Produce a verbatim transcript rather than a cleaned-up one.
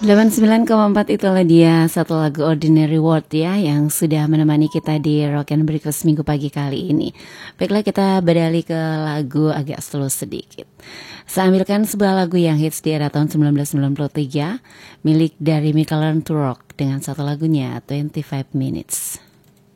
delapan puluh sembilan koma empat itulah dia satu lagu Ordinary World ya yang sudah menemani kita di Rock and Breakfast minggu pagi kali ini. Baiklah, kita beralih ke lagu agak slow sedikit. Saya ambilkan sebuah lagu yang hits di era tahun sembilan belas sembilan puluh tiga milik dari Michael Learn to Rock dengan satu lagunya twenty-five minutes.